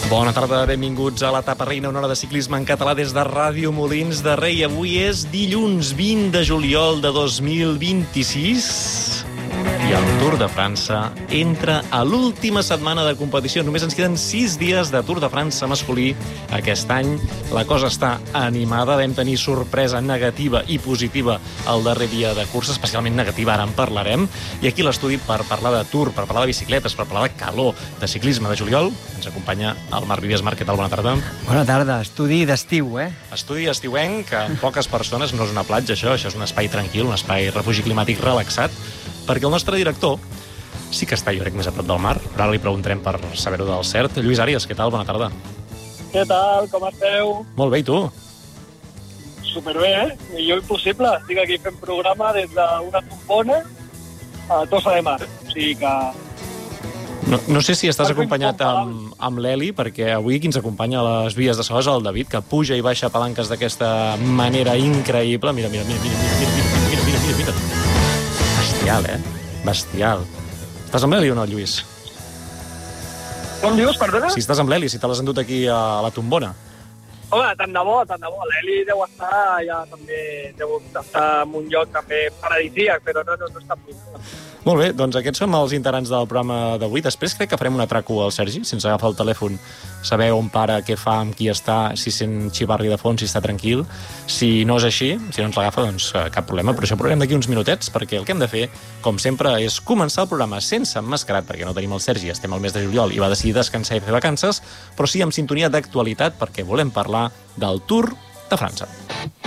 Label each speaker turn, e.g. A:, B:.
A: Bona tarda, benvinguts a l'etapa reina, una hora de ciclisme en català des de Ràdio Molins de Rei. Avui és dilluns 20 de juliol de 2026 i el Tour de França entra a l'última setmana de competició. Només ens queden 6 dies de Tour de França masculí. Aquest any la cosa està animada. Vam tenir sorpresa negativa i positiva el darrer dia de cursa, especialment negativa, ara en parlarem. I aquí a l'estudi per parlar de Tour, per parlar de bicicletes, per parlar de calor, de ciclisme de juliol, ens acompanya el Marc Vivies. Marc, què tal? Bona tarda.
B: Bona tarda. Estudi d'estiu,
A: Estudi estiuenc, que amb poques persones, no és una platja, això és un espai tranquil, un espai refugi climàtic relaxat, perquè el nostre director sí que està, jo crec, més a prop del mar. Però ara li preguntarem per saber-ho del cert. Lluís Àries, què tal? Bona tarda.
C: Què tal? Com esteu?
A: Molt bé, i tu?
C: Superbé, millor impossible. Estic aquí fent programa des d'una tombona a Tossa de Mar. O sigui que...
A: No sé si estàs acompanyat amb l'Eli, perquè avui qui ens acompanya a les vies de so és el David, que puja i baixa palanques d'aquesta manera increïble. Mira. Bestial, Bestial. Estàs amb l'Eli o no, Lluís?
C: Com dius, perdona?
A: Si estàs amb l'Eli, si te l'has endut aquí a la tombona.
C: Home, tant de bo. L'Eli deu estar ja també, deu estar en un lloc també paradisíac, però no està molt.
A: Molt bé, doncs aquests són els integrants del programa d'avui. Després crec que farem un atraco al Sergi, sense agafar el telèfon, saber on para, què fa, amb qui està, si sent xivarri de fons, si està tranquil. Si no és així, si no ens l'agafa, doncs cap problema. Però això ho parlarem d'aquí uns minutets, perquè el que hem de fer, com sempre, és començar el programa sense emmascarat, perquè no tenim el Sergi, estem al mes de juliol i va decidir descansar i fer vacances, però sí amb sintonia d'actualitat, perquè volem parlar del Tour de França.